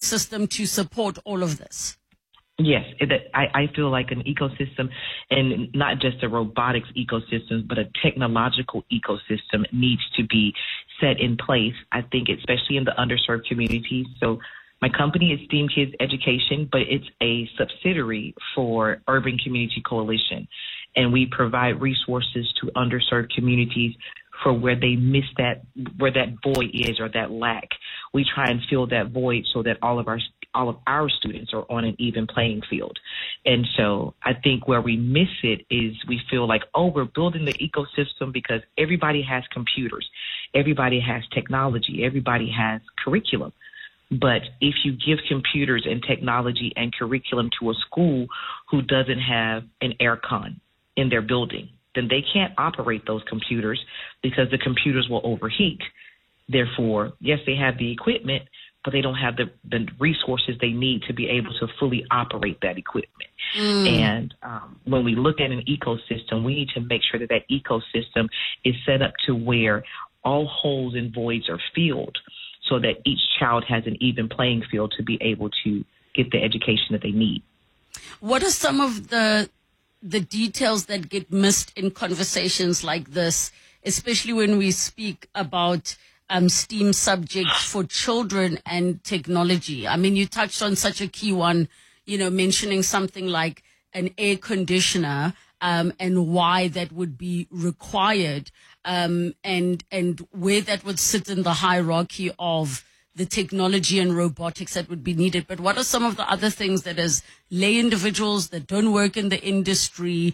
ecosystem to support all of this? Yes, I feel like an ecosystem, and not just a robotics ecosystem, but a technological ecosystem needs to be set in place, I think, especially in the underserved communities. So my company is STEAM Kids Education, but it's a subsidiary for Urban Community Coalition, and we provide resources to underserved communities for where they miss that, where that void is or that lack. We try and fill that void so that all of our students are on an even playing field. And so I think where we miss it is we feel like, oh, we're building the ecosystem because everybody has computers, everybody has technology, everybody has curriculum. But if you give computers and technology and curriculum to a school who doesn't have an air con in their building, then they can't operate those computers because the computers will overheat. Therefore, yes, they have the equipment, but they don't have the resources they need to be able to fully operate that equipment. And when we look at an ecosystem, we need to make sure that that ecosystem is set up to where all holes and voids are filled so that each child has an even playing field to be able to get the education that they need. What are some of the details that get missed in conversations like this, especially when we speak about STEAM subjects for children and technology? I mean, you touched on such a key one, mentioning something like an air conditioner and why that would be required and where that would sit in the hierarchy of the technology and robotics that would be needed. But what are some of the other things that as lay individuals that don't work in the industry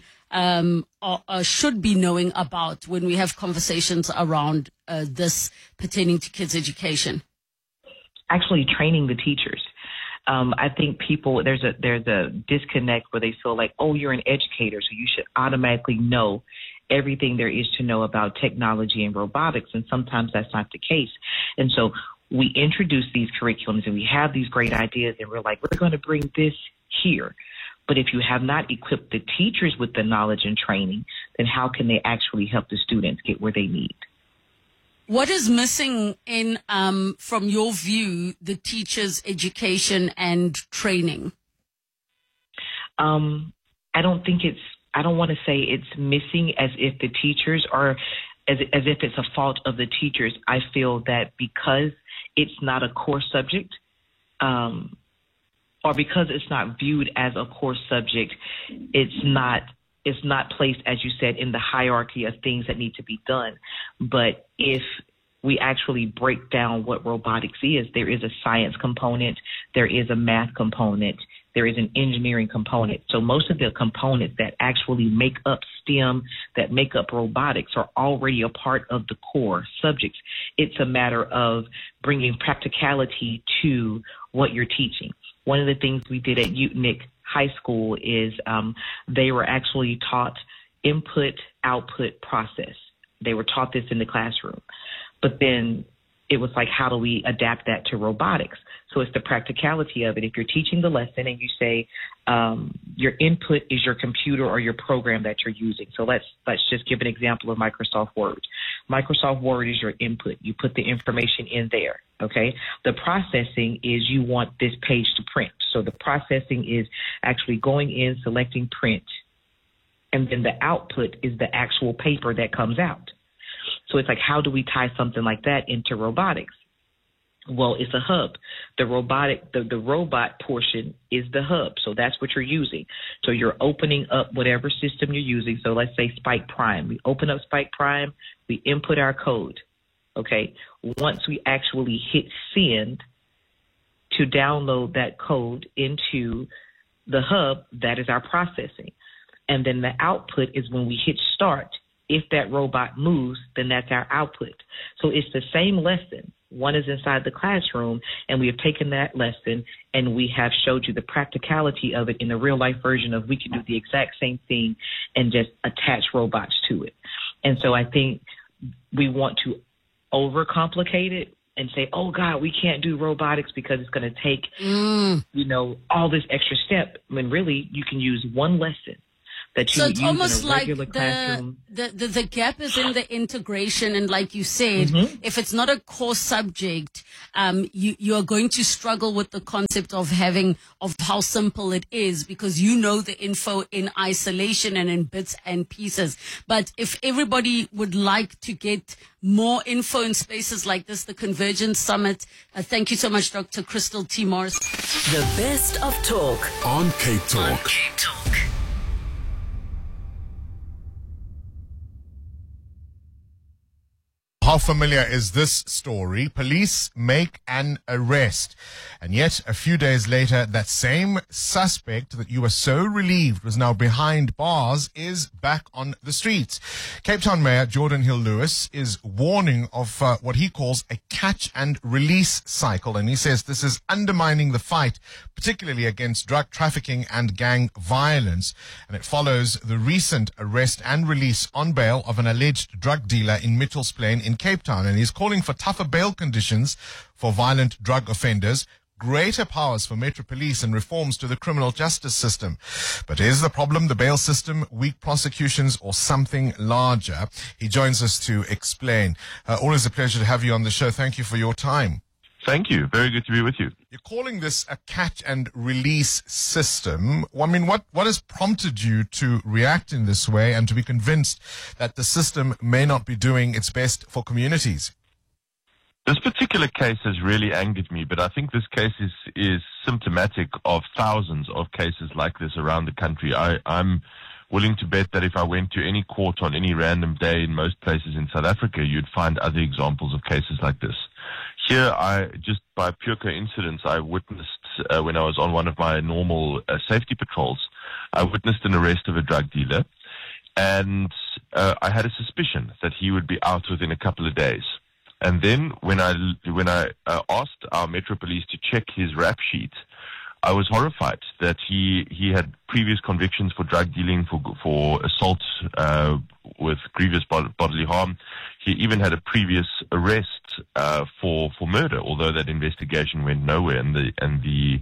should be knowing about when we have conversations around this pertaining to kids' education? Actually training the teachers. I think there's a disconnect where they feel like, oh, you're an educator, so you should automatically know everything there is to know about technology and robotics. And sometimes that's not the case. And so we introduce these curriculums and we have these great ideas and we're like, we're going to bring this here. But if you have not equipped the teachers with the knowledge and training, then how can they actually help the students get where they need? What is missing in, from your view, the teachers' education and training? I don't want to say it's missing as if the teachers are, as if it's a fault of the teachers. I feel that because it's not a core subject, or because it's not viewed as a core subject, it's not placed, as you said, in the hierarchy of things that need to be done. But if we actually break down what robotics is, there is a science component, there is a math component, there is an engineering component. So most of the components that actually make up STEM, that make up robotics, are already a part of the core subjects. It's a matter of bringing practicality to what you're teaching. One of the things we did at Utnik High School is they were actually taught input-output process. They were taught this in the classroom. But then it was like, how do we adapt that to robotics? So it's the practicality of it. If you're teaching the lesson and you say your input is your computer or your program that you're using. So let's just give an example of Microsoft Word. Microsoft Word is your input. You put the information in there, okay? The processing is you want this page to print. So the processing is actually going in, selecting print, and then the output is the actual paper that comes out. So it's like, how do we tie something like that into robotics? Well, it's a hub. The robot portion is the hub. So that's what you're using. So you're opening up whatever system you're using. So let's say Spike Prime. We open up Spike Prime. We input our code. Okay. Once we actually hit send to download that code into the hub, that is our processing. And then the output is when we hit start. If that robot moves, then that's our output. So it's the same lesson. One is inside the classroom, and we have taken that lesson and we have showed you the practicality of it in the real life version of we can do the exact same thing and just attach robots to it. And so I think we want to overcomplicate it and say, oh God, we can't do robotics because it's going to take, all this extra step. When really you can use one lesson that you So would it's use almost in a like regular classroom. the gap is in the integration, and like you said, if it's not a core subject, you are going to struggle with the concept of how simple it is, because you know the info in isolation and in bits and pieces. But if everybody would like to get more info in spaces like this, the Convergence Summit. Thank you so much, Dr. Crystal T. Morris. The best of talk on Cape Talk. How familiar is this story? Police make an arrest, and yet a few days later, that same suspect that you were so relieved was now behind bars is back on the streets. Cape Town Mayor Jordan Hill-Lewis is warning of what he calls a catch and release cycle, and he says this is undermining the fight, particularly against drug trafficking and gang violence. And it follows the recent arrest and release on bail of an alleged drug dealer in Mitchells Plain in Cape Town, and he's calling for tougher bail conditions for violent drug offenders, greater powers for Metro Police, and reforms to the criminal justice system. But is the problem the bail system, weak prosecutions, or something larger? He joins us to explain. Always a pleasure to have you on the show. Thank you for your time. Thank you. Very good to be with you. You're calling this a catch and release system. I mean, what has prompted you to react in this way and to be convinced that the system may not be doing its best for communities? This particular case has really angered me, but I think this case is symptomatic of thousands of cases like this around the country. I'm willing to bet that if I went to any court on any random day in most places in South Africa, you'd find other examples of cases like this. Here, just by pure coincidence, I witnessed, when I was on one of my normal safety patrols, I witnessed an arrest of a drug dealer, and I had a suspicion that he would be out within a couple of days. And then when I asked our Metro Police to check his rap sheet, I was horrified that he had previous convictions for drug dealing, for assault with grievous bodily harm. He even had a previous arrest for murder, although that investigation went nowhere, and the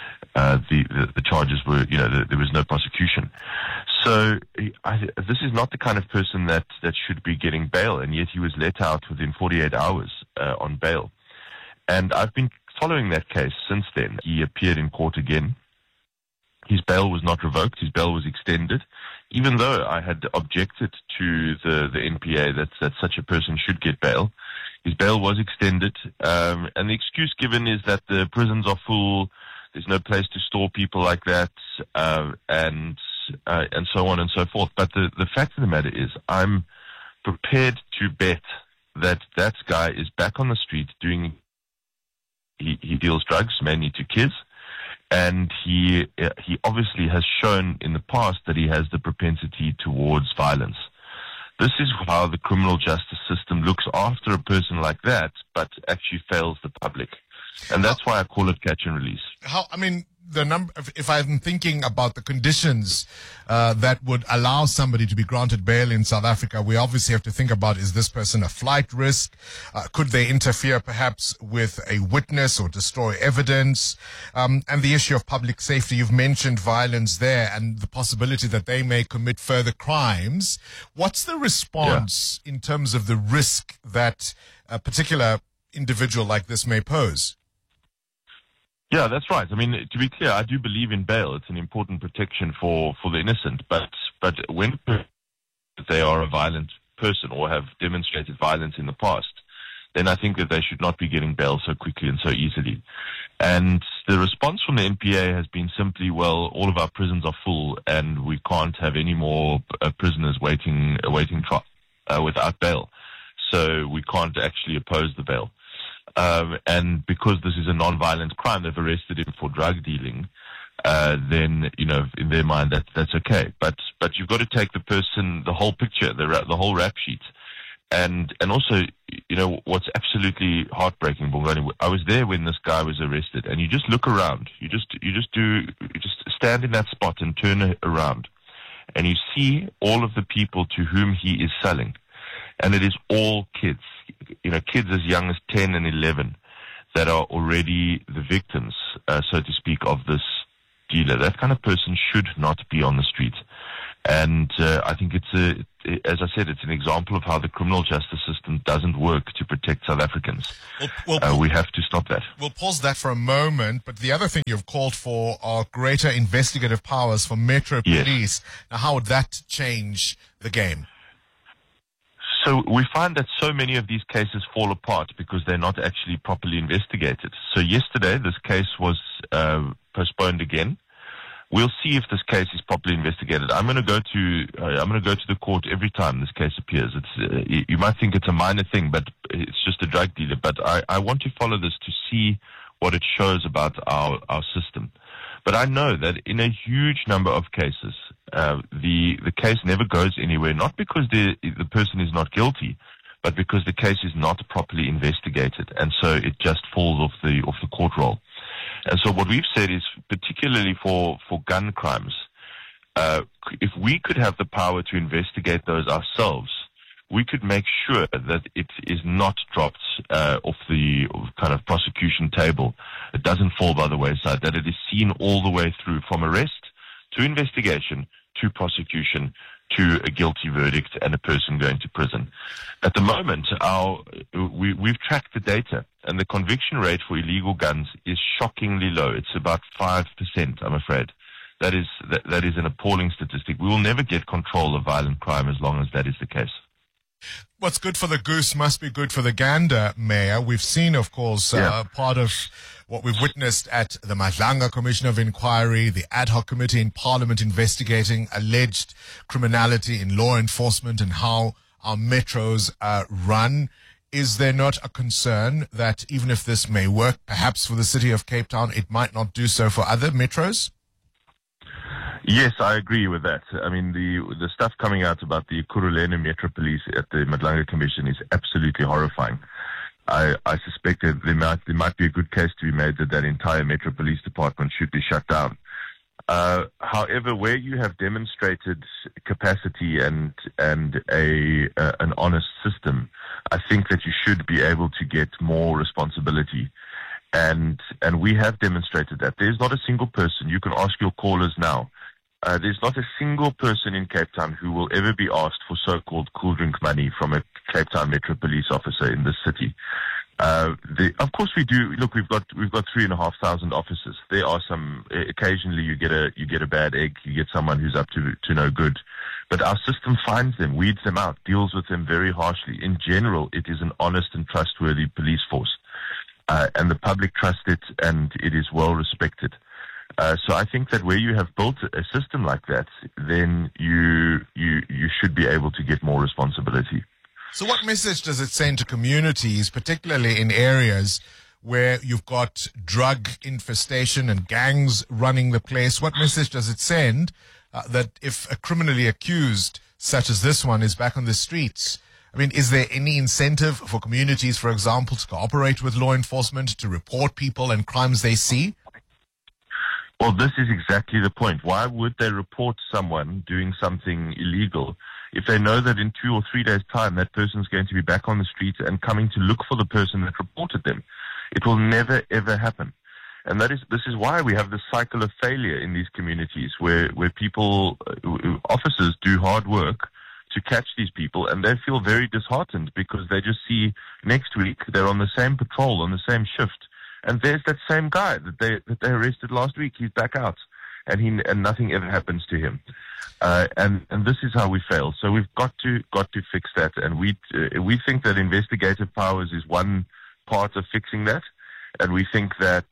charges were, there was no prosecution. So this is not the kind of person that should be getting bail, and yet he was let out within 48 hours on bail. And I've been following that case since then. He appeared in court again. His bail was not revoked. His bail was extended, even though I had objected to the NPA that such a person should get bail. His bail was extended, and the excuse given is that the prisons are full, there's no place to store people like that, and so on and so forth. But the fact of the matter is, I'm prepared to bet that guy is back on the street doing. He deals drugs mainly to kids, and he obviously has shown in the past that he has the propensity towards violence. This is how the criminal justice system looks after a person like that, but actually fails the public. And that's why I call it catch and release. If I'm thinking about the conditions that would allow somebody to be granted bail in South Africa, we obviously have to think about, is this person a flight risk? Could they interfere perhaps with a witness or destroy evidence? And the issue of public safety, you've mentioned violence there and the possibility that they may commit further crimes. What's the response in terms of the risk that a particular individual like this may pose? Yeah, that's right. I mean, to be clear, I do believe in bail. It's an important protection for the innocent. But when they are a violent person or have demonstrated violence in the past, then I think that they should not be getting bail so quickly and so easily. And the response from the NPA has been simply, well, all of our prisons are full and we can't have any more prisoners awaiting trial without bail. So we can't actually oppose the bail. And because this is a non-violent crime, they've arrested him for drug dealing. Then, in their mind, that's okay. But you've got to take the whole picture, the whole rap sheet. And also, what's absolutely heartbreaking, Bongani, I was there when this guy was arrested, and you just look around. You just stand in that spot and turn around, and you see all of the people to whom he is selling. And it is all kids, kids as young as 10 and 11 that are already the victims, so to speak, of this dealer. That kind of person should not be on the street. And I think as I said, it's an example of how the criminal justice system doesn't work to protect South Africans. We have to stop that. We'll pause that for a moment, but the other thing you've called for are greater investigative powers for Metro Police. Now, how would that change the game? So we find that so many of these cases fall apart because they're not actually properly investigated. So yesterday, this case was postponed again. We'll see if this case is properly investigated. I'm going to go to the court every time this case appears. It's you might think it's a minor thing, but it's just a drug dealer. But I want to follow this to see what it shows about our system. But I know that in a huge number of cases, the case never goes anywhere, not because the person is not guilty, but because the case is not properly investigated, and so it just falls off the court roll. And so what we've said is, particularly for gun crimes, if we could have the power to investigate those ourselves, we could make sure that it is not dropped off the kind of prosecution table. It doesn't fall by the wayside, that it is seen all the way through from arrest to investigation to prosecution to a guilty verdict and a person going to prison. At the moment, we've tracked the data, and the conviction rate for illegal guns is shockingly low. It's about 5%, I'm afraid. That is an appalling statistic. We will never get control of violent crime as long as that is the case. What's good for the goose must be good for the gander, Mayor. We've seen, of course, part of what we've witnessed at the Madlanga Commission of Inquiry, the ad hoc committee in Parliament investigating alleged criminality in law enforcement and how our metros run. Is there not a concern that even if this may work perhaps for the city of Cape Town, it might not do so for other metros? Yes, I agree with that. I mean, the stuff coming out about the Ekurhuleni Metro Police at the Madlanga Commission is absolutely horrifying. I suspect that there might be a good case to be made that entire Metro Police Department should be shut down. However, where you have demonstrated capacity and an honest system, I think that you should be able to get more responsibility. And we have demonstrated that. There's not a single person. You can ask your callers now. There's not a single person in Cape Town who will ever be asked for so-called cool drink money from a Cape Town Metro Police officer in this city. Of course we do. Look, we've got 3,500 officers. There are some. Occasionally, you get a bad egg. You get someone who's up to no good. But our system finds them, weeds them out, deals with them very harshly. In general, it is an honest and trustworthy police force, and the public trust it, and it is well respected. So I think that where you have built a system like that, then you should be able to get more responsibility. So what message does it send to communities, particularly in areas where you've got drug infestation and gangs running the place? What message does it send that if a criminally accused, such as this one, is back on the streets? I mean, is there any incentive for communities, for example, to cooperate with law enforcement, to report people and crimes they see? Well, this is exactly the point. Why would they report someone doing something illegal if they know that in 2 or 3 days' time that person's going to be back on the streets and coming to look for the person that reported them? It will never, ever happen. And this is why we have this cycle of failure in these communities where people, officers do hard work to catch these people, and they feel very disheartened because they just see next week they're on the same patrol, on the same shift, and there's that same guy that they arrested last week. He's back out, and nothing ever happens to him. And this is how we fail. So we've got to fix that, and we think that investigative powers is one part of fixing that, and we think that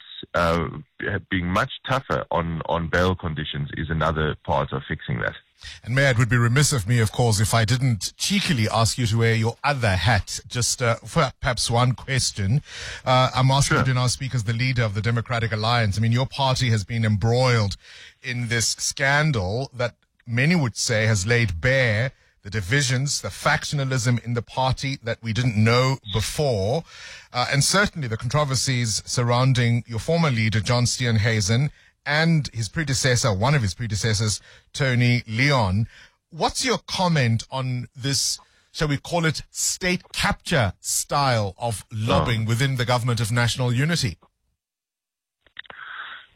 being much tougher on bail conditions is another part of fixing that. And Mayor, it would be remiss of me, of course, if I didn't cheekily ask you to wear your other hat. Just for perhaps one question. I'm asking you to now speak as the leader of the Democratic Alliance. I mean, your party has been embroiled in this scandal that many would say has laid bare the divisions, the factionalism in the party that we didn't know before, and certainly the controversies surrounding your former leader, John Steenhuisen, and his predecessor, one of his predecessors, Tony Leon. What's your comment on this, shall we call it, state capture style of lobbying within the government of national unity?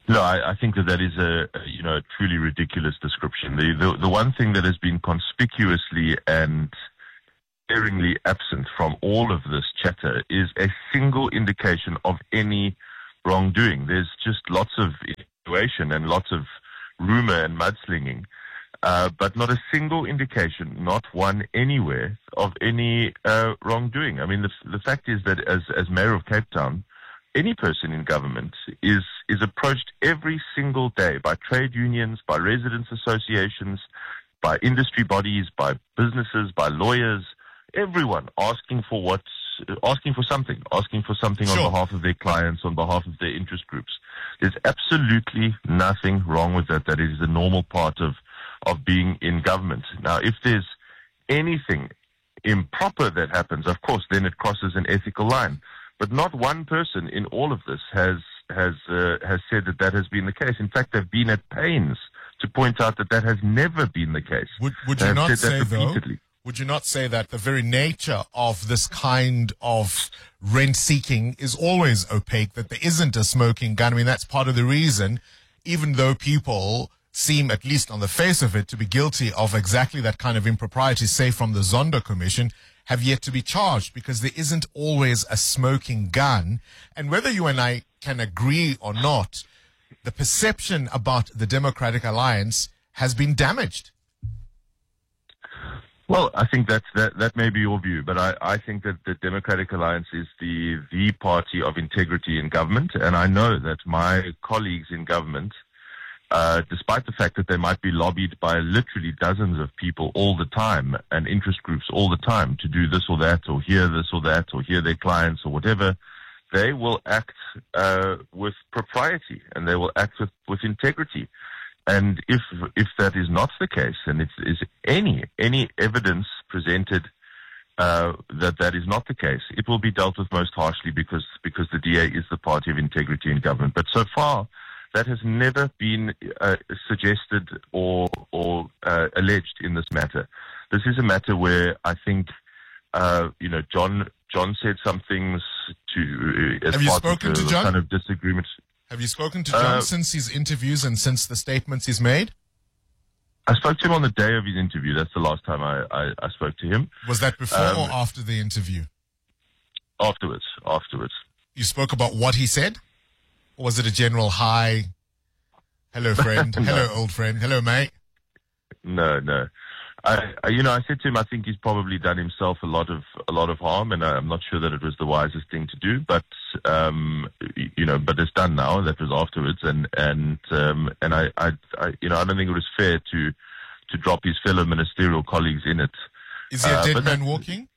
No, I think that is a truly ridiculous description. The one thing that has been conspicuously and glaringly absent from all of this chatter is a single indication of any wrongdoing. There's just lots of insinuation and lots of rumor and mudslinging, but not a single indication, not one anywhere, of any wrongdoing. I mean, the fact is that as mayor of Cape Town, any person in government is approached every single day by trade unions, by residents' associations, by industry bodies, by businesses, by lawyers, everyone asking for something Sure. on behalf of their clients, on behalf of their interest groups. There's absolutely nothing wrong with that. That is the normal part of being in government. Now, if there's anything improper that happens, of course, then it crosses an ethical line. But not one person in all of this has said that has been the case. In fact, they've been at pains to point out that has never been the case. Would They you have not said say, that though, repeatedly. would you not say that the very nature of this kind of rent seeking is always opaque, that there isn't a smoking gun? I mean, that's part of the reason, even though people seem, at least on the face of it, to be guilty of exactly that kind of impropriety, say from the Zondo Commission, have yet to be charged, because there isn't always a smoking gun. And whether you and I can agree or not, the perception about the Democratic Alliance has been damaged. Well, I think that may be your view, but I think that the Democratic Alliance is the party of integrity in government, and I know that my colleagues in government, despite the fact that they might be lobbied by literally dozens of people all the time and interest groups all the time to do this or that or hear this or that or hear their clients or whatever, they will act with propriety and they will act with integrity. And if that is not the case, and if is any evidence presented that is not the case, it will be dealt with most harshly because the DA is the party of integrity in government. But so far, that has never been suggested or alleged in this matter. This is a matter where I think John said some things to as Have you part spoken of to the John? kind of disagreement. Have you spoken to John since his interviews and since the statements he's made? I spoke to him on the day of his interview. That's the last time I spoke to him. Was that before or after the interview? Afterwards. You spoke about what he said? Or was it a general hi, hello friend, No. hello old friend, hello mate? No. I said to him, I think he's probably done himself a lot of harm, and I'm not sure that it was the wisest thing to do. But but it's done now. That was afterwards, and I don't think it was fair to drop his fellow ministerial colleagues in it. Is he a dead but man walking?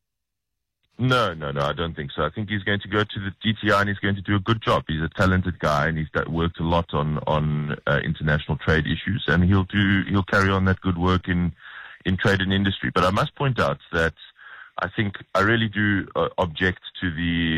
No, I don't think so. I think he's going to go to the DTI and he's going to do a good job. He's a talented guy and he's worked a lot on international trade issues, and he'll carry on that good work in trade and industry. But I must point out that I think I really do object to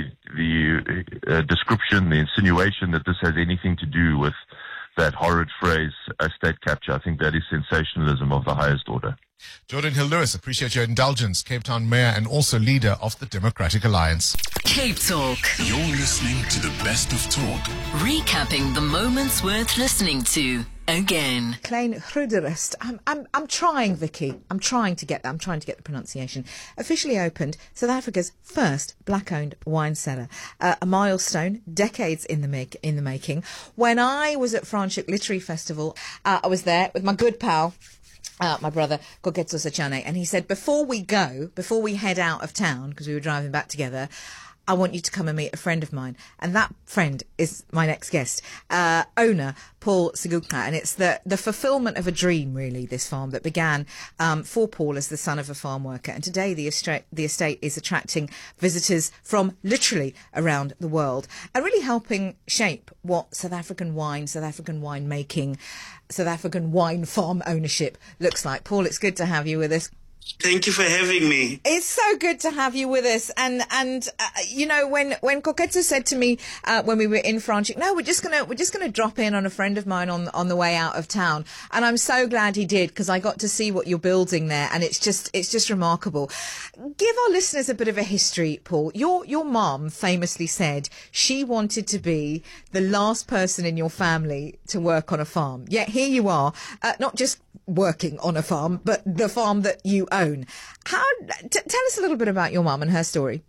the description, the insinuation that this has anything to do with that horrid phrase, state capture. I think that is sensationalism of the highest order. Jordan Hill-Lewis, appreciate your indulgence. Cape Town Mayor and also leader of the Democratic Alliance. Cape Talk. You're listening to the best of talk. Recapping the moments worth listening to again. Klein Ruderust. I'm trying, Vicky. I'm trying to get that. I'm trying to get the pronunciation. Officially opened South Africa's first black-owned wine cellar. A milestone, decades in the making. When I was at Franschhoek Literary Festival, I was there with my good pal, my brother, Kogetso Sachane, and he said, before we head out of town, because we were driving back together, I want you to come and meet a friend of mine. And that friend is my next guest, owner Paul Sigugna. And it's the fulfillment of a dream, really, this farm that began for Paul as the son of a farm worker. And today the estate is attracting visitors from literally around the world and really helping shape what South African wine, South African winemaking, South African wine farm ownership looks like. Paul, it's good to have you with us. Thank you for having me. It's so good to have you with us. And you know, when Koketsu said to me when we were in France, no, we're just gonna drop in on a friend of mine on the way out of town, and I'm so glad he did, because I got to see what you're building there, and it's just remarkable. Give our listeners a bit of a history, Paul. Your mom famously said she wanted to be the last person in your family to work on a farm. Yet here you are, not just working on a farm, but the farm that you own. Tell us a little bit about your mum and her story.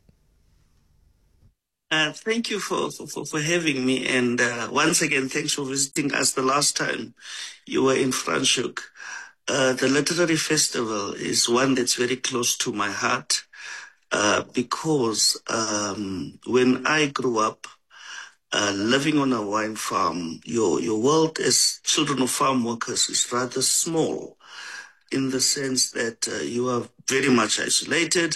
Thank you for having me. And once again, thanks for visiting us the last time you were in Franschhoek. The Literary Festival is one that's very close to my heart because when I grew up, living on a wine farm, your world as children of farm workers is rather small, in the sense that you are very much isolated.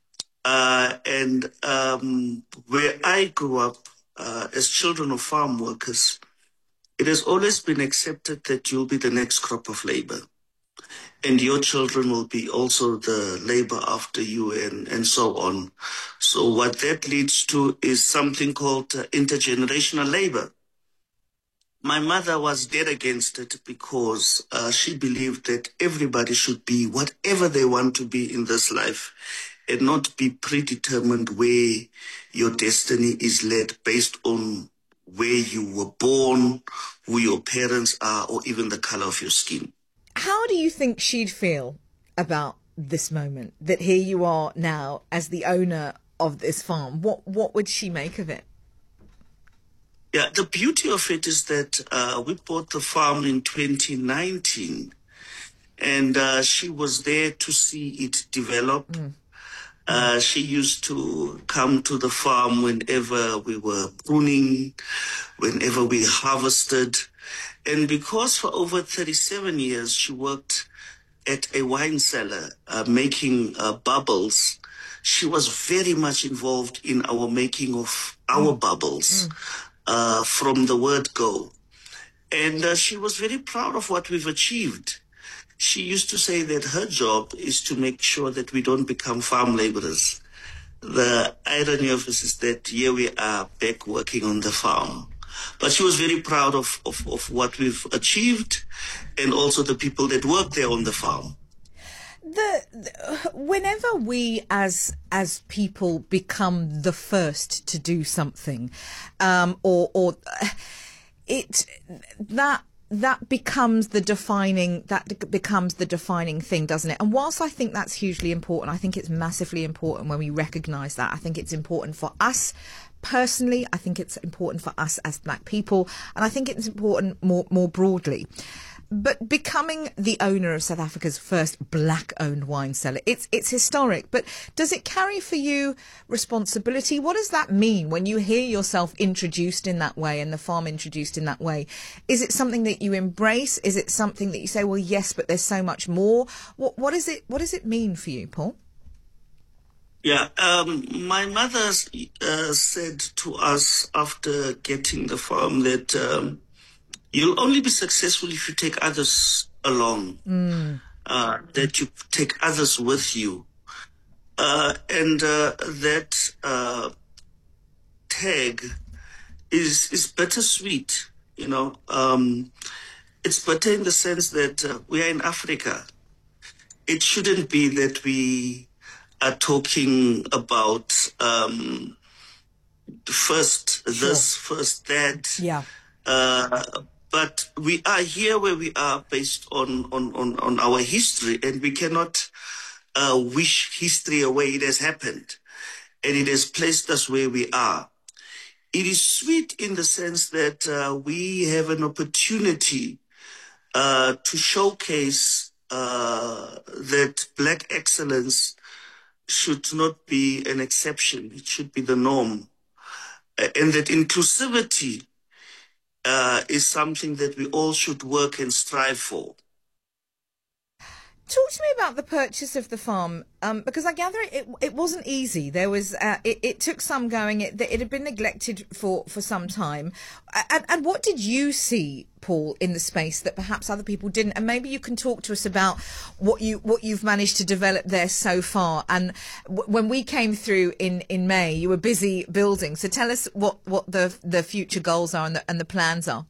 And where I grew up as children of farm workers, it has always been accepted that you'll be the next crop of labor. And your children will be also the labor after you, and so on. So what that leads to is something called intergenerational labor. My mother was dead against it because she believed that everybody should be whatever they want to be in this life and not be predetermined where your destiny is led based on where you were born, who your parents are, or even the color of your skin. How do you think she'd feel about this moment, that here you are now as the owner of this farm? What would she make of it? Yeah, the beauty of it is that we bought the farm in 2019, and she was there to see it develop. She used to come to the farm whenever we were pruning, whenever we harvested. And because for over 37 years she worked at a wine cellar making bubbles, she was very much involved in our making of our bubbles from the word go. And she was very proud of what we've achieved. She used to say that her job is to make sure that we don't become farm laborers. The irony of this is that here we are back working on the farm. But she was very proud of what we've achieved, and also the people that work there on the farm. Whenever we as people become the first to do something, or that becomes the defining thing, doesn't it? And whilst I think that's hugely important, I think it's massively important when we recognise that. I think it's important for us personally. I think it's important for us as Black people, and I think it's important more broadly. But becoming the owner of South Africa's first Black-owned wine cellar, it's historic. But does it carry for you responsibility? What does that mean when you hear yourself introduced in that way and the farm introduced in that way? Is it something that you embrace? Is it something that you say, well, yes, but there's so much more? What does it mean for you, Paul? Yeah, my mother said to us after getting the farm that you'll only be successful if you take others along, that you take others with you. And that tag is bittersweet, you know. It's bitter in the sense that we are in Africa. It shouldn't be that we are talking about first this, first that. Yeah. But we are here where we are based on our history, and we cannot wish history away. It has happened, and it has placed us where we are. It is sweet in the sense that we have an opportunity to showcase that Black excellence should not be an exception. It should be the norm. And that inclusivity is something that we all should work and strive for. Talk to me about the purchase of the farm, because I gather it wasn't easy. There was it took some going. It had been neglected for some time. And what did you see, Paul, in the space that perhaps other people didn't? And maybe you can talk to us about what you've managed to develop there so far. And when we came through in May, you were busy building. So tell us what the future goals are and the plans are.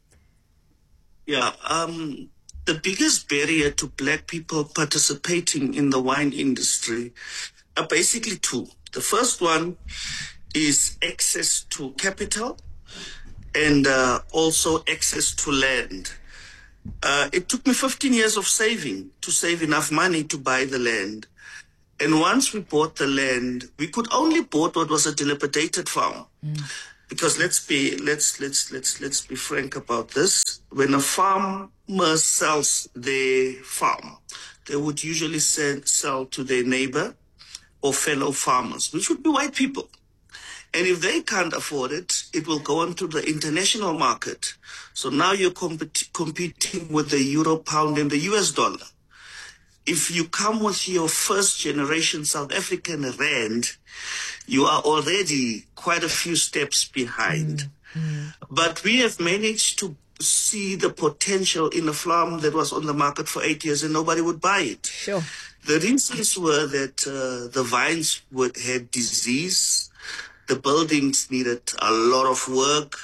Yeah. The biggest barrier to black people participating in the wine industry are basically two. The first one is access to capital and also access to land. It took me 15 years of saving to save enough money to buy the land. And once we bought the land, we could only bought what was a dilapidated farm. Because let's be frank about this. When a farmer sells their farm, they would usually sell to their neighbor or fellow farmers, which would be white people. And if they can't afford it, it will go on to the international market. So now you're competing with the euro, pound, and the US dollar. If you come with your first generation South African rand, you are already quite a few steps behind. But we have managed to see the potential in a farm that was on the market for 8 years and nobody would buy it. Sure. The reasons were that the vines had disease, the buildings needed a lot of work.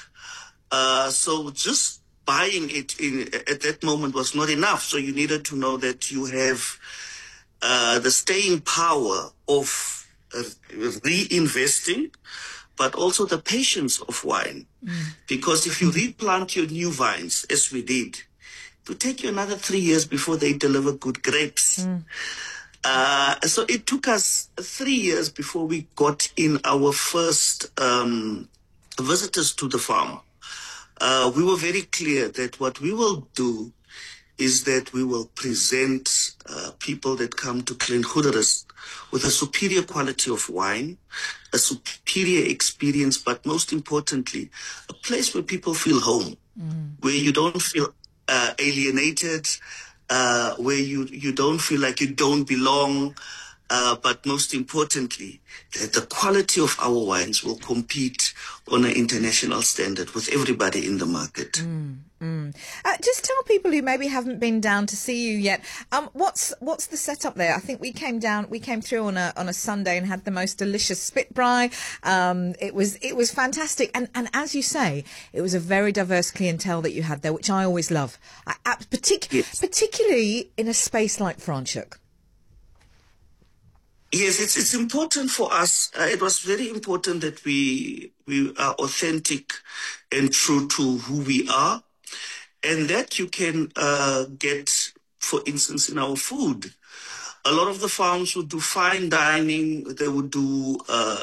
So just buying it at that moment was not enough. So you needed to know that you have the staying power of reinvesting, but also the patience of wine. Because if you replant your new vines, as we did, it will take you another 3 years before they deliver good grapes. So it took us 3 years before we got in our first visitors to the farm. We were very clear that what we will do is that we will present people that come to Klein Goederust with a superior quality of wine, a superior experience, but most importantly, a place where people feel home, where you don't feel alienated, where you don't feel like you don't belong, but most importantly, that the quality of our wines will compete on an international standard with everybody in the market. Just tell people who maybe haven't been down to see you yet, what's the setup there? I think we came through on a Sunday and had the most delicious spitbraai. It was fantastic, and as you say, it was a very diverse clientele that you had there, which I always love, particularly in a space like Franschhoek. Yes, it's important for us. It was very important that we are authentic and true to who we are, and that you can get, for instance, in our food. A lot of the farms would do fine dining. They would do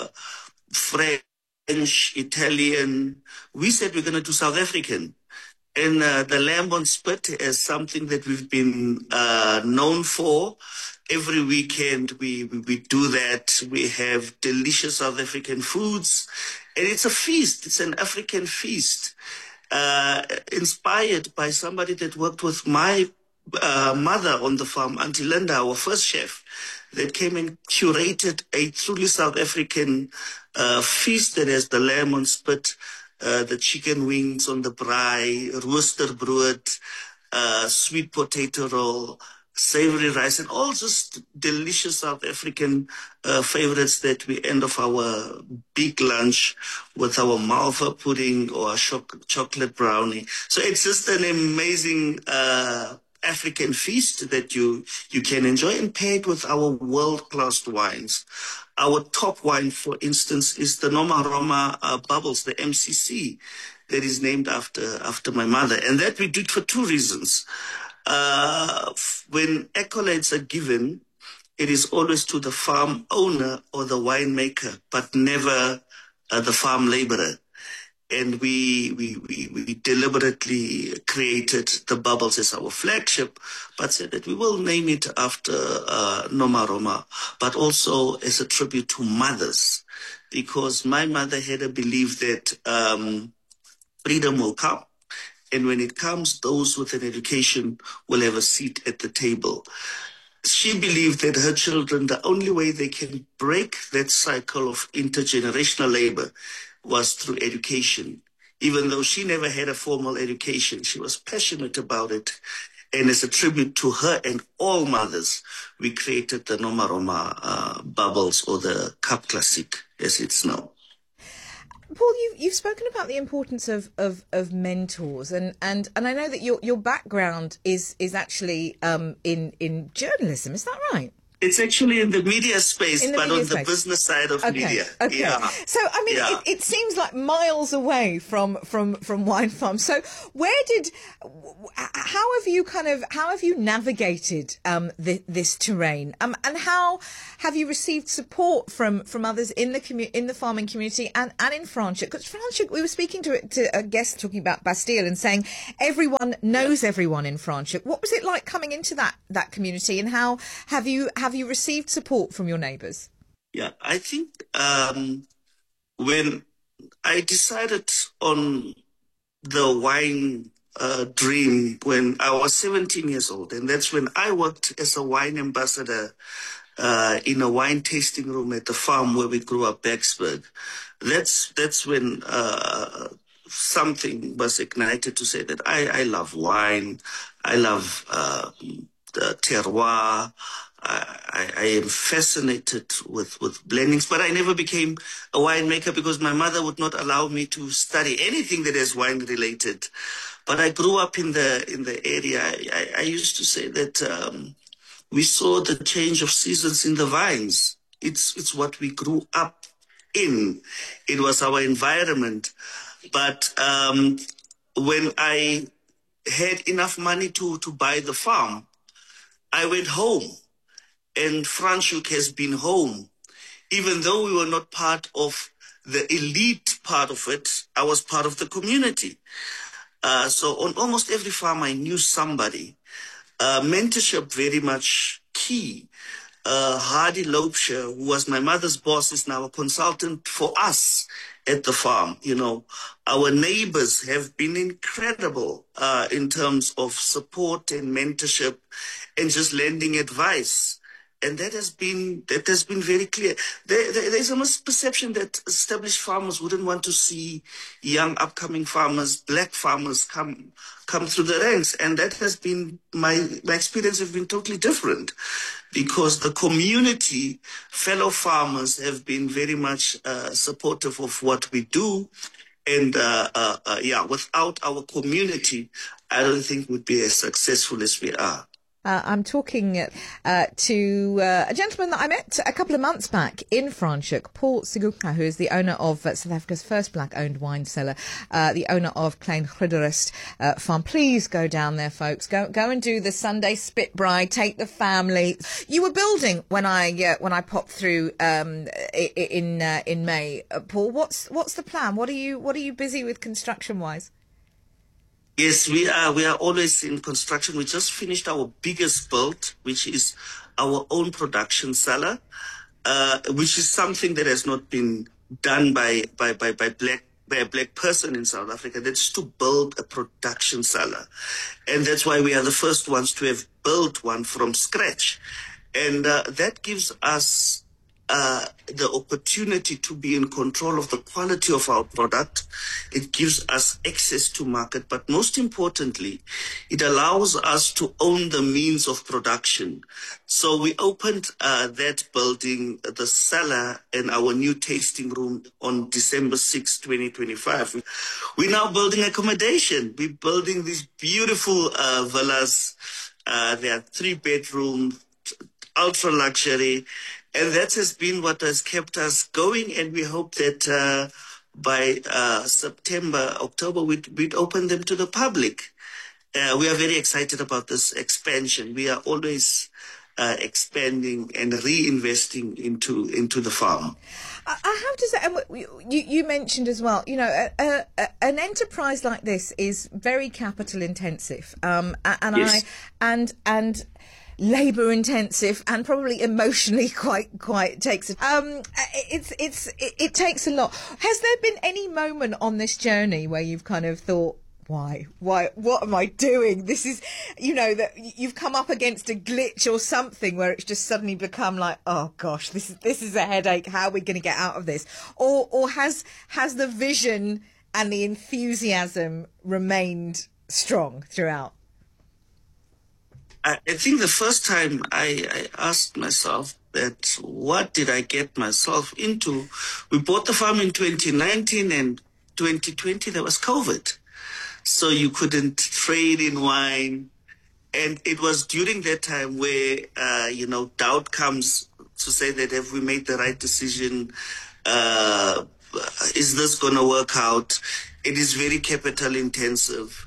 French, Italian. We said we're going to do South African. And the lamb on spit is something that we've been known for. Every weekend we do that. We have delicious South African foods. And it's a feast. It's an African feast. Inspired by somebody that worked with my mother on the farm, Auntie Linda, our first chef, that came and curated a truly South African feast that has the lamb on spit, the chicken wings on the braai, roosterbrood, sweet potato roll, savory rice, and all just delicious South African favorites that we end off our big lunch with our malva pudding or a chocolate brownie. So it's just an amazing African feast that you can enjoy, and paired with our world-class wines. Our top wine, for instance, is the Noma Roma Bubbles, the MCC, that is named after my mother. And that we did for two reasons. When accolades are given, it is always to the farm owner or the winemaker, but never the farm laborer. And we deliberately created the Bubbles as our flagship, but said that we will name it after Noma Roma, but also as a tribute to mothers, because my mother had a belief that freedom will come. And when it comes, those with an education will have a seat at the table. she believed that her children, the only way they can break that cycle of intergenerational labor was through education. Even though she never had a formal education, she was passionate about it. And as a tribute to her and all mothers, we created the Noma Roma bubbles, or the Cup Classic, as it's known. Paul, you've spoken about the importance of mentors, and I know that your background is actually in journalism. Is that right? It's actually in the media space, but on the business side of media. Okay. Yeah. So, I mean, it seems like miles away from Wine Farm. So, how have you navigated this terrain? And how have you received support from others in the farming community and in Franschhoek? Because Franschhoek, we were speaking to a guest talking about Bastille and saying everyone knows everyone in Franschhoek. What was it like coming into that community, and how have you received support from your neighbours? Yeah, I think when I decided on the wine dream when I was 17 years old, and that's when I worked as a wine ambassador in a wine tasting room at the farm where we grew up, Becksburg. That's when something was ignited to say that I love wine, I love the terroir. I am fascinated with blendings, but I never became a winemaker because my mother would not allow me to study anything that is wine related. But I grew up in the area. I used to say that we saw the change of seasons in the vines. It's what we grew up in. It was our environment. But when I had enough money to buy the farm, I went home. And Franschhoek has been home. Even though we were not part of the elite part of it, I was part of the community. So on almost every farm, I knew somebody. Mentorship very much key. Hardy Loubser, who was my mother's boss, is now a consultant for us at the farm. You know, our neighbors have been incredible in terms of support and mentorship and just lending advice. And that has been very clear. There's a misperception that established farmers wouldn't want to see young upcoming farmers, black farmers come through the ranks. And that has been my experience has been totally different, because the community, fellow farmers have been very much supportive of what we do. And without our community, I don't think we'd be as successful as we are. I'm talking to a gentleman that I met a couple of months back in Franschhoek, Paul Sigupta, who is the owner of South Africa's first black-owned wine cellar, the owner of Klein Gruderust Farm. Please go down there, folks. Go and do the Sunday Spitbraai. Take the family. You were building when I popped through in May. Paul, what's the plan? What are you busy with construction-wise? Yes, we are always in construction. We just finished our biggest build, which is our own production cellar, which is something that has not been done by a black person in South Africa. That's to build a production cellar. And that's why we are the first ones to have built one from scratch. And that gives us the opportunity to be in control of the quality of our product. It gives us access to market, but most importantly, it allows us to own the means of production. So we opened that building, the cellar, and our new tasting room on December 6, 2025. We're now building accommodation. We're building these beautiful villas. They are 3-bedroom, ultra luxury. And that has been what has kept us going, and we hope that by October, we'd open them to the public. We are very excited about this expansion. We are always expanding and reinvesting into the farm. How does that? And you mentioned as well. You know, an enterprise like this is very capital intensive, Yes. and labour intensive, and probably emotionally quite takes it. It takes a lot. Has there been any moment on this journey where you've kind of thought, Why? What am I doing? This is, that you've come up against a glitch or something where it's just suddenly become like, oh gosh, this is a headache. How are we going to get out of this? Or has the vision and the enthusiasm remained strong throughout? I think the first time I asked myself that, what did I get myself into? We bought the farm in 2019, and 2020 there was COVID. So you couldn't trade in wine. And it was during that time where, doubt comes to say that, have we made the right decision? Is this going to work out? It is very capital intensive.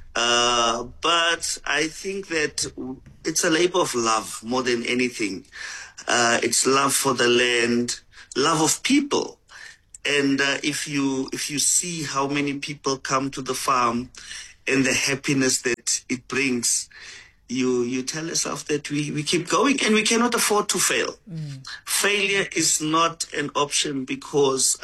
But I think that it's a labor of love more than anything. It's love for the land, love of people. And if you see how many people come to the farm and the happiness that it brings, you tell yourself that we keep going, and we cannot afford to fail. Failure is not an option, because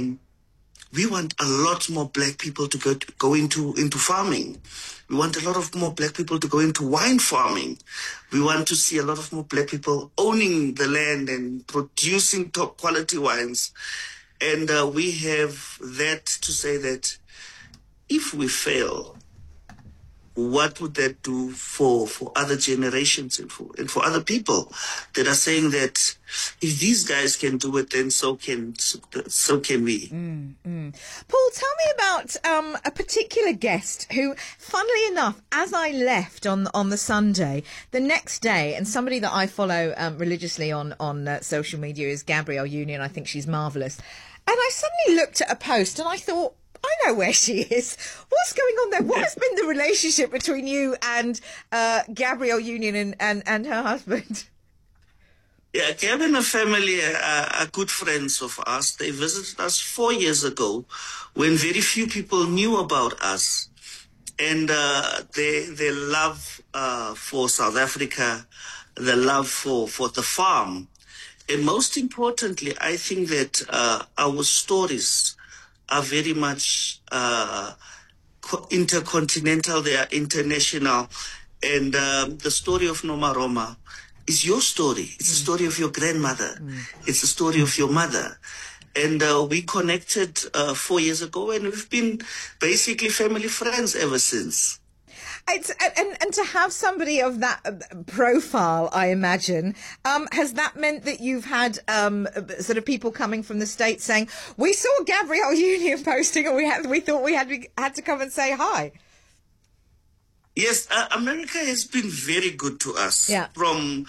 we want a lot more black people to go into farming. We want a lot of more black people to go into wine farming. We want to see a lot of more black people owning the land and producing top quality wines. And we have that to say that if we fail, what would that do for other generations and for other people that are saying that if these guys can do it, then so can we. Paul, tell me about a particular guest who, funnily enough, as I left on the Sunday, the next day, and somebody that I follow religiously on social media is Gabrielle Union. I think she's marvellous. And I suddenly looked at a post and I thought, I know where she is. What's going on there? What has been the relationship between you and Gabrielle Union and her husband? Yeah, Gab and her family are good friends of us. They visited us 4 years ago when very few people knew about us. And their love for South Africa, the love for the farm. And most importantly, I think that our stories are very much intercontinental, they are international. And the story of Noma Roma is your story. It's the story of your grandmother. It's the story of your mother. And we connected 4 years ago, and we've been basically family friends ever since. And to have somebody of that profile, I imagine, has that meant that you've had sort of people coming from the States saying, we saw Gabrielle Union posting and we thought we had to come and say hi? Yes, America has been very good to us. Yeah. From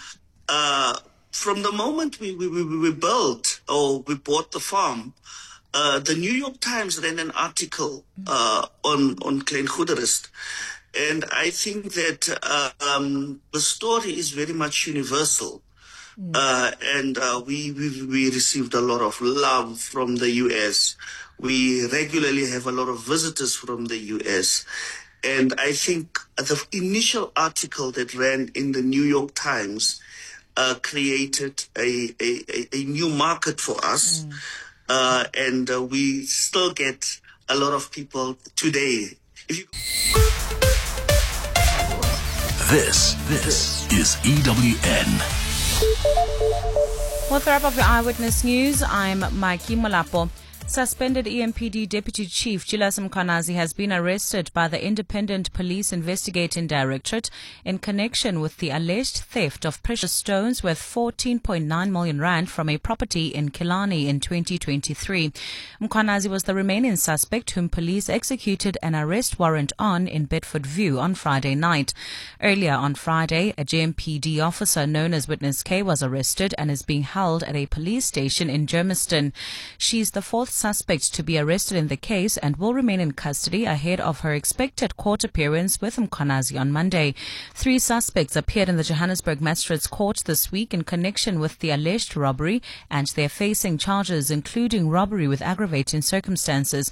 the moment we built or we bought the farm, the New York Times ran an article on Klein Goederust. And I think that the story is very much universal. And we received a lot of love from the U.S. We regularly have a lot of visitors from the U.S. And I think the initial article that ran in the New York Times created a new market for us. And we still get a lot of people today. This is EWN. With the wrap of your Eyewitness News, I'm Mikey Molapo. Suspended EMPD Deputy Chief Julius Mkhwanazi has been arrested by the Independent Police Investigating Directorate in connection with the alleged theft of precious stones worth 14.9 million rand from a property in Killarney in 2023. Mkhwanazi was the remaining suspect whom police executed an arrest warrant on in Bedford View on Friday night. Earlier on Friday, a JMPD officer known as Witness K was arrested and is being held at a police station in Germiston. She's the fourth suspect to be arrested in the case and will remain in custody ahead of her expected court appearance with Mkhwanazi on Monday. 3 suspects appeared in the Johannesburg Magistrates Court this week in connection with the alleged robbery, and they're facing charges including robbery with aggravating circumstances.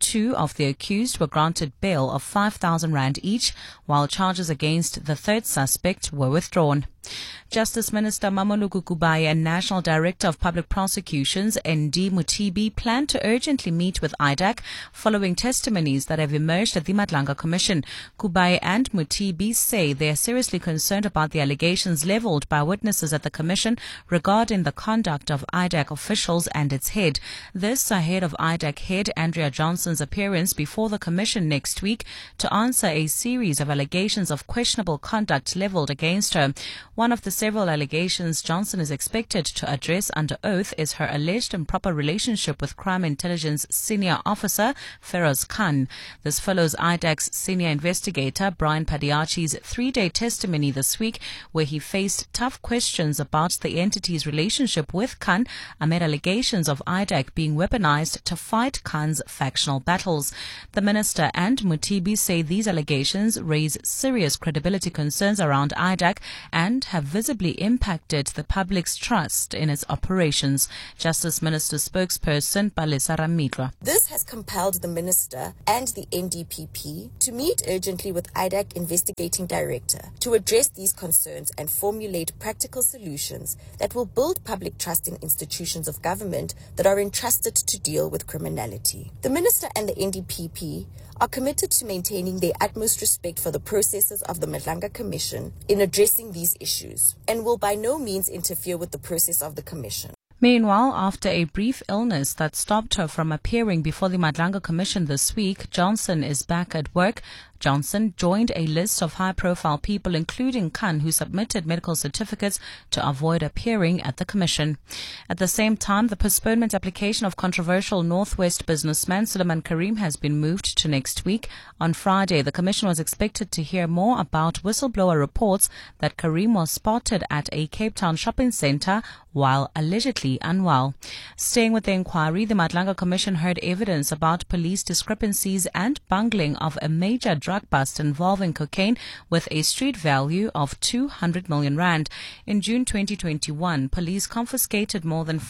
2 of the accused were granted bail of 5,000 rand each, while charges against the third suspect were withdrawn. Justice Minister Mamoluku Kubayi and National Director of Public Prosecutions ND Mutibi plan to urgently meet with IDAC following testimonies that have emerged at the Madlanga Commission. Kubayi and Mutibi say they are seriously concerned about the allegations leveled by witnesses at the Commission regarding the conduct of IDAC officials and its head. This ahead of IDAC head Andrea Johnson's appearance before the Commission next week to answer a series of allegations of questionable conduct leveled against her. One of the several allegations Johnson is expected to address under oath is her alleged improper relationship with Crime Intelligence Senior Officer Feroz Khan. This follows IDAC's senior investigator Brian Padiachi's 3-day testimony this week, where he faced tough questions about the entity's relationship with Khan amid allegations of IDAC being weaponized to fight Khan's factional battles. The minister and Mutibi say these allegations raise serious credibility concerns around IDAC and have visibly impacted the public's trust in its operations. Justice Minister spokesperson Palesa Ramitwa. This has compelled the minister and the NDPP to meet urgently with IDAC investigating director to address these concerns and formulate practical solutions that will build public trust in institutions of government that are entrusted to deal with criminality. The minister and the NDPP are committed to maintaining their utmost respect for the processes of the Madlanga Commission in addressing these issues and will by no means interfere with the process of the Commission. Meanwhile, after a brief illness that stopped her from appearing before the Madlanga Commission this week, Johnson is back at work. Johnson joined a list of high-profile people, including Khan, who submitted medical certificates to avoid appearing at the Commission. At the same time, the postponement application of controversial Northwest businessman Suleiman Karim has been moved to next week. On Friday, the Commission was expected to hear more about whistleblower reports that Karim was spotted at a Cape Town shopping centre while allegedly unwell. Staying with the inquiry, the Madlanga Commission heard evidence about police discrepancies and bungling of a major drug bust involving cocaine with a street value of 200 million rand. In June 2021, police confiscated more than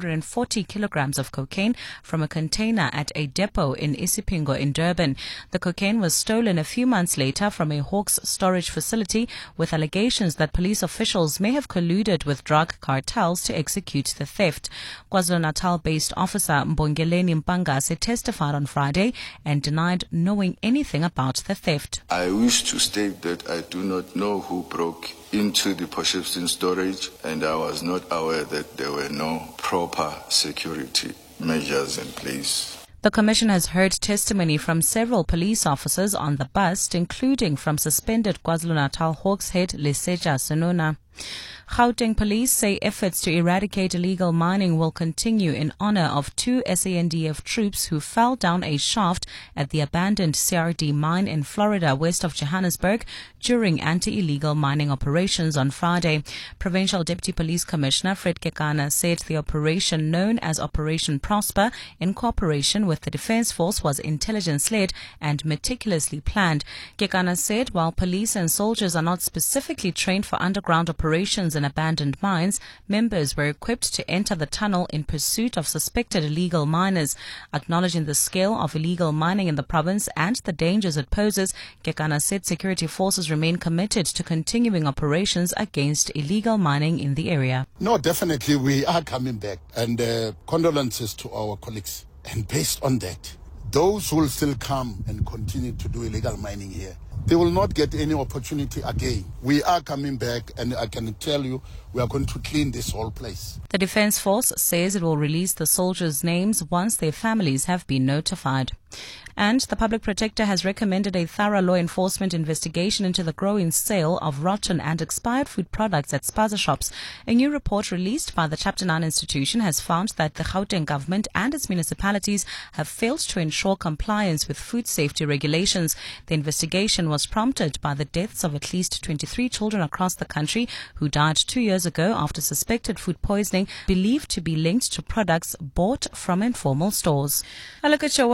540 kilograms of cocaine from a container at a depot in Isipingo in Durban. The cocaine was stolen a few months later from a Hawks storage facility, with allegations that police officials may have colluded with drug cartels to execute the theft. KwaZulu-Natal-based officer Mbongeleni Mpangase testified on Friday and denied knowing anything about the theft. I wish to state that I do not know who broke into the Potchefstroom storage, and I was not aware that there were no proper security measures in place. The Commission has heard testimony from several police officers on the bust, including from suspended KwaZulu-Natal Hawks head Leseja Senona. Gauteng police say efforts to eradicate illegal mining will continue in honor of 2 SANDF troops who fell down a shaft at the abandoned CRD mine in Florida, west of Johannesburg, during anti-illegal mining operations on Friday. Provincial Deputy Police Commissioner Fred Kekana said the operation, known as Operation Prosper, in cooperation with the Defence Force, was intelligence-led and meticulously planned. Kekana said while police and soldiers are not specifically trained for underground operations in abandoned mines, members were equipped to enter the tunnel in pursuit of suspected illegal miners. Acknowledging the scale of illegal mining in the province and the dangers it poses, Kekana said security forces remain committed to continuing operations against illegal mining in the area. No, definitely we are coming back, and condolences to our colleagues. And based on that, those who will still come and continue to do illegal mining here, they will not get any opportunity again. We are coming back, and I can tell you we are going to clean this whole place. The Defence Force says it will release the soldiers' names once their families have been notified. And the Public Protector has recommended a thorough law enforcement investigation into the growing sale of rotten and expired food products at spaza shops. A new report released by the Chapter 9 institution has found that the Gauteng government and its municipalities have failed to ensure compliance with food safety regulations. The investigation was prompted by the deaths of at least 23 children across the country who died 2 years ago after suspected food poisoning believed to be linked to products bought from informal stores. A look at your weather. A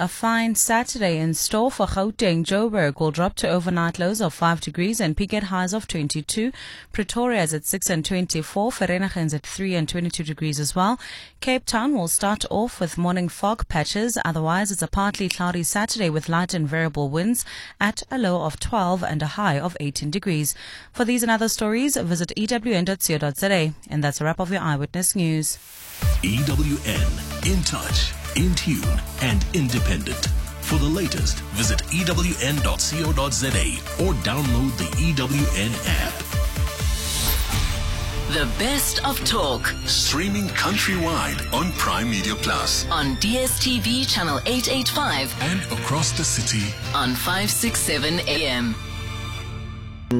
a fine Saturday in store for Gauteng. Joburg will drop to overnight lows of 5 degrees and peak at highs of 22. Pretoria is at 6 and 24. Vereeniging is at 3 and 22 degrees as well. Cape Town will start off with morning fog patches. Otherwise, it's a partly cloudy Saturday with light and variable winds at a low of 12 and a high of 18 degrees. For these and other stories, visit ewn.co.za. And that's a wrap of your Eyewitness News. EWN, in touch, in tune, and independent. For the latest, visit ewn.co.za or download the EWN app. The best of talk. Streaming countrywide on Prime Media Plus. On DSTV channel 885. And across the city. On 567 AM. In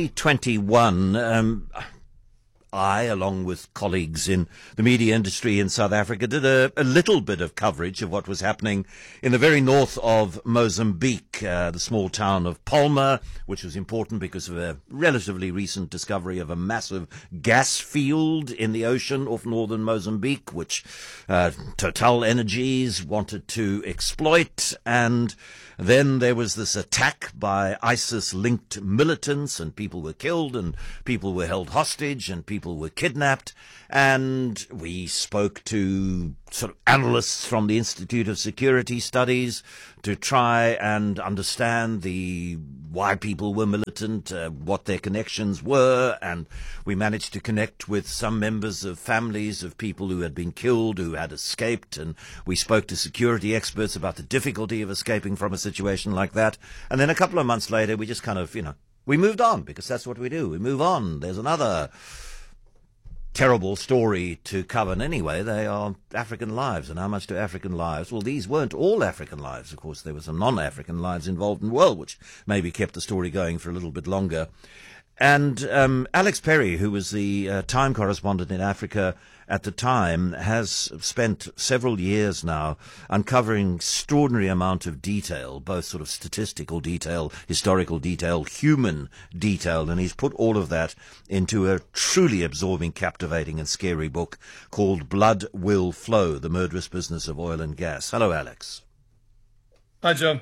2021, I, along with colleagues in the media industry in South Africa, did a little bit of coverage of what was happening in the very north of Mozambique, the small town of Palma, which was important because of a relatively recent discovery of a massive gas field in the ocean off northern Mozambique, which Total Energies wanted to exploit. And then there was this attack by ISIS-linked militants, and people were killed, and people were held hostage, and people were kidnapped. And we spoke to sort of analysts from the Institute of Security Studies to try and understand why people were militant, what their connections were, and we managed to connect with some members of families of people who had been killed, who had escaped, and we spoke to security experts about the difficulty of escaping from a situation like that. And then a couple of months later, we just kind of, we moved on, because that's what we do. We move on. There's another terrible story to cover. And anyway, they are African lives. And how much do African lives? Well, these weren't all African lives. Of course, there were some non-African lives involved in the world, which maybe kept the story going for a little bit longer. And Alex Perry, who was the Time correspondent in Africa at the time, has spent several years now uncovering extraordinary amount of detail, both sort of statistical detail, historical detail, human detail, and he's put all of that into a truly absorbing, captivating and scary book called Blood Will Flow, The Murderous Business of Oil and Gas. Hello, Alex. Hi, John.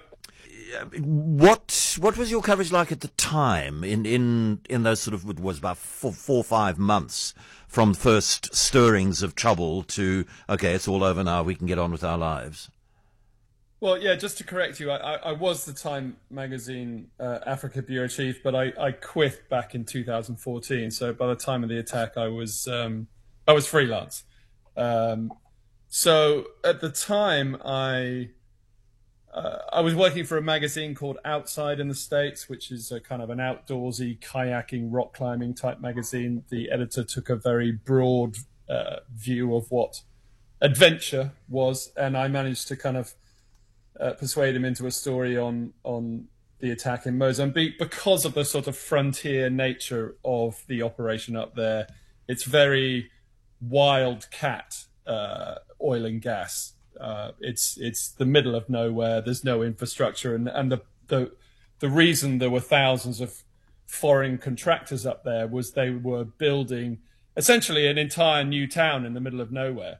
What was your coverage like at the time in those sort of, it was about 4 or 5 months from first stirrings of trouble to, okay, it's all over now, we can get on with our lives? Well, yeah, just to correct you, I was the Time magazine Africa bureau chief, but I quit back in 2014. So by the time of the attack, I was freelance. So at the time, I was working for a magazine called Outside in the States, which is a kind of an outdoorsy, kayaking, rock climbing type magazine. The editor took a very broad view of what adventure was, and I managed to kind of persuade him into a story on the attack in Mozambique because of the sort of frontier nature of the operation up there. It's very wildcat oil and gas. It's the middle of nowhere. There's no infrastructure, and the reason there were thousands of foreign contractors up there was they were building essentially an entire new town in the middle of nowhere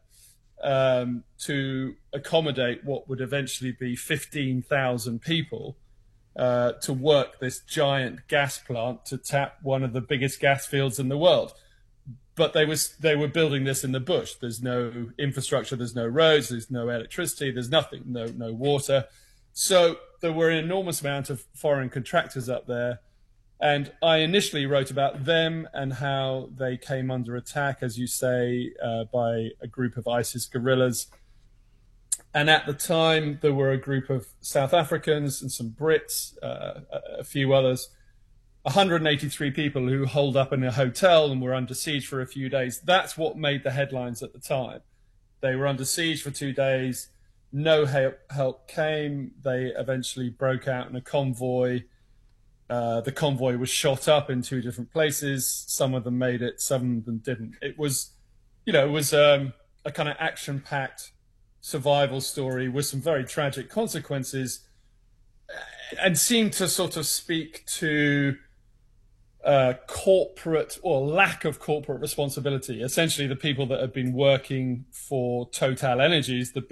to accommodate what would eventually be 15,000 people to work this giant gas plant to tap one of the biggest gas fields in the world. But they were building this in the bush. There's no infrastructure, there's no roads, there's no electricity, there's nothing, no water. So there were an enormous amount of foreign contractors up there. And I initially wrote about them and how they came under attack, as you say, by a group of ISIS guerrillas. And at the time, there were a group of South Africans and some Brits, a few others, 183 people who holed up in a hotel and were under siege for a few days. That's what made the headlines at the time. They were under siege for 2 days. No help came. They eventually broke out in a convoy. The convoy was shot up in 2 different places. Some of them made it, some of them didn't. It was, a kind of action-packed survival story with some very tragic consequences, and seemed to sort of speak to corporate or lack of corporate responsibility. Essentially, the people that had been working for Total Energies, the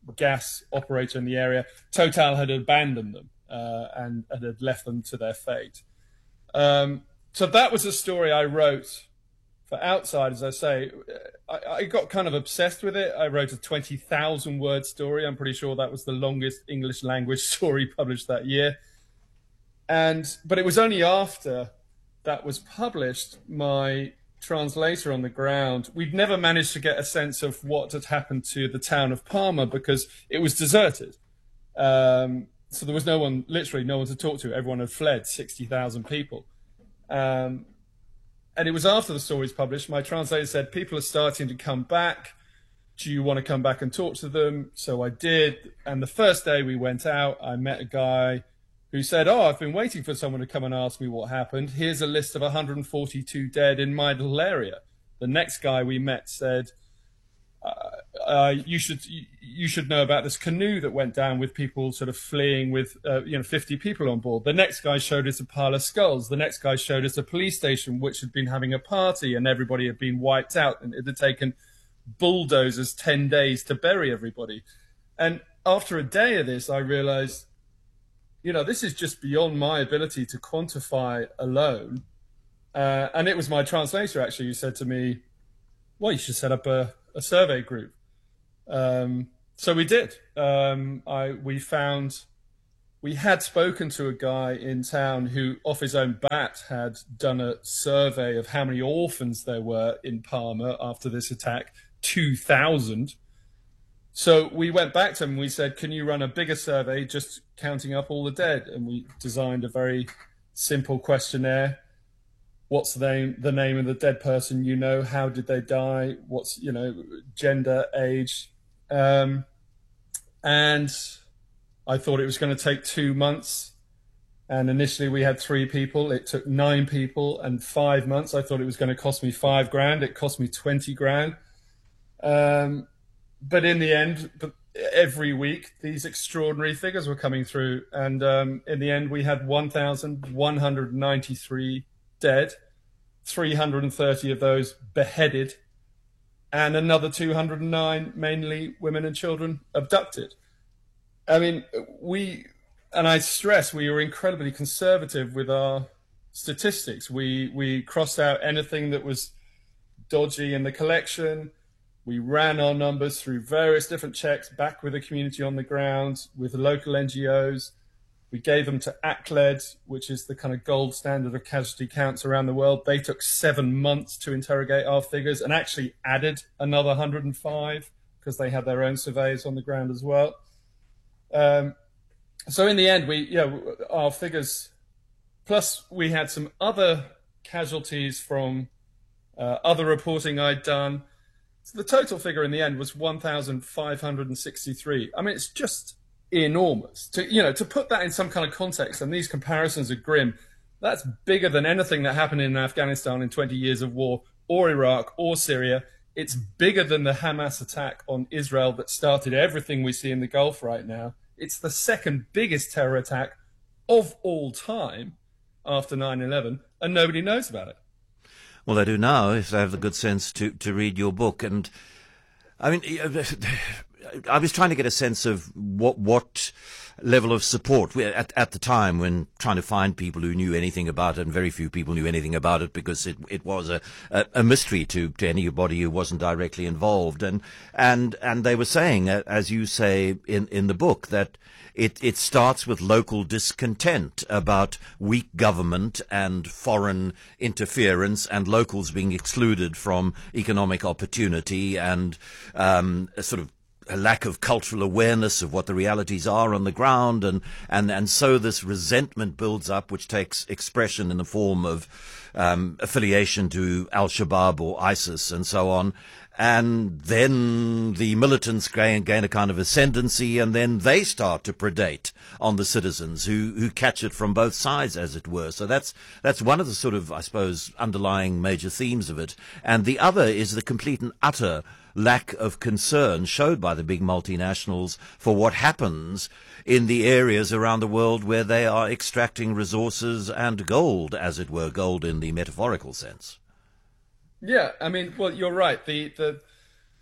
gas operator in the area. Total had abandoned them and had left them to their fate. So that was a story I wrote for Outside, as I say. I got kind of obsessed with it. I wrote a 20,000 word story. I'm pretty sure that was the longest English language story published that year. But it was only after that was published, my translator on the ground, we'd never managed to get a sense of what had happened to the town of Palma because it was deserted. So there was literally no one to talk to. Everyone had fled, 60,000 people. And it was after the story was published, my translator said, people are starting to come back. Do you want to come back and talk to them? So I did. And the first day we went out, I met a guy who said, I've been waiting for someone to come and ask me what happened. Here's a list of 142 dead in my little area. The next guy we met said, you should know about this canoe that went down with people sort of fleeing with 50 people on board. The next guy showed us a pile of skulls. The next guy showed us a police station which had been having a party and everybody had been wiped out, and it had taken bulldozers 10 days to bury everybody. And after a day of this, I realized, this is just beyond my ability to quantify alone. And it was my translator, actually, who said to me, well, you should set up a survey group. So we did. We had spoken to a guy in town who, off his own bat, had done a survey of how many orphans there were in Palma after this attack, 2,000. So we went back to him and we said, can you run a bigger survey just counting up all the dead? And we designed a very simple questionnaire. What's the name of the dead person you know? How did they die? What's, gender, age? And I thought it was going to take 2 months. And initially we had 3 people. It took 9 people and 5 months. I thought it was going to cost me $5,000. It cost me $20,000. But in the end, every week, these extraordinary figures were coming through. And in the end, we had 1,193 dead, 330 of those beheaded, and another 209, mainly women and children, abducted. I mean, I stress, we were incredibly conservative with our statistics. We crossed out anything that was dodgy in the collection. We ran our numbers through various different checks back with the community on the ground, with the local NGOs. We gave them to ACLED, which is the kind of gold standard of casualty counts around the world. They took 7 months to interrogate our figures and actually added another 105 because they had their own surveys on the ground as well. So in the end, our figures, plus we had some other casualties from other reporting I'd done. So the total figure in the end was 1,563. I mean, it's just enormous. To put that in some kind of context, and these comparisons are grim, that's bigger than anything that happened in Afghanistan in 20 years of war, or Iraq, or Syria. It's bigger than the Hamas attack on Israel that started everything we see in the Gulf right now. It's the second biggest terror attack of all time after 9/11, and nobody knows about it. Well, they do now, if they have the good sense to read your book. And I mean, I was trying to get a sense of what level of support at the time when trying to find people who knew anything about it, and very few people knew anything about it because it was a mystery to anybody who wasn't directly involved. And they were saying, as you say in the book, that it starts with local discontent about weak government and foreign interference and locals being excluded from economic opportunity and sort of a lack of cultural awareness of what the realities are on the ground, and so this resentment builds up, which takes expression in the form of affiliation to Al-Shabaab or ISIS and so on. And then the militants gain a kind of ascendancy, and then they start to predate on the citizens who catch it from both sides, as it were. So that's one of the sort of, I suppose, underlying major themes of it. And the other is the complete and utter lack of concern showed by the big multinationals for what happens in the areas around the world where they are extracting resources and gold, as it were, gold in the metaphorical sense. Yeah, I mean, well, you're right. The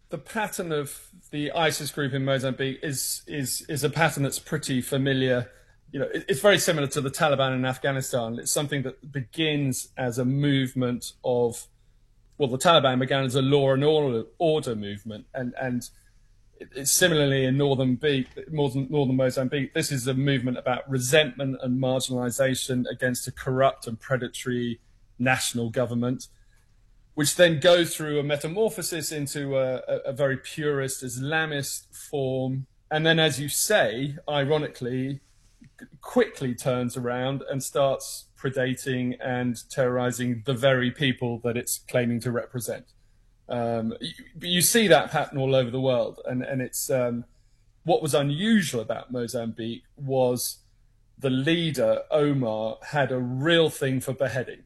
the pattern of the ISIS group in Mozambique is a pattern that's pretty familiar. You know, it's very similar to the Taliban in Afghanistan. It's something that begins as a movement of, well, the Taliban began as a law and order movement, and it's similarly in northern Mozambique. This is a movement about resentment and marginalization against a corrupt and predatory national government, which then goes through a metamorphosis into a very purist Islamist form. And then, as you say, ironically, quickly turns around and starts predating and terrorizing the very people that it's claiming to represent. You see that pattern all over the world. And it's what was unusual about Mozambique was the leader, Omar, had a real thing for beheading.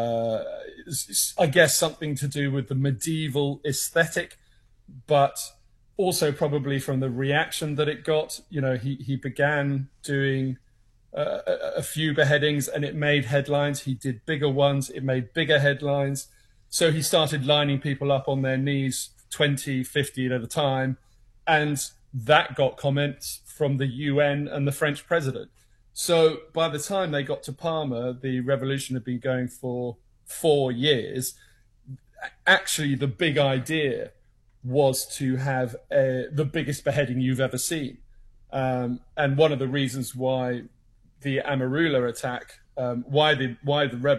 I guess something to do with the medieval aesthetic, but also probably from the reaction that it got. You know, he began doing a few beheadings and it made headlines. He did bigger ones, it made bigger headlines. So he started lining people up on their knees, 20, 50 at a time. And that got comments from the UN and the French president. So by the time they got to Palma, the revolution had been going for 4 years. Actually, the big idea was to have the biggest beheading you've ever seen. And one of the reasons why the Amarula attack, why the